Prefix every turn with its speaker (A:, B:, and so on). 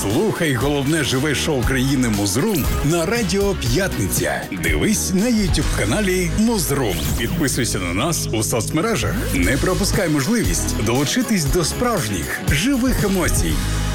A: Слухай головне живе шоу країни Музрум на Радіо П'ятниця. Дивись на YouTube-каналі Музрум. Підписуйся на нас у соцмережах. Не пропускай можливість долучитись до справжніх живих емоцій.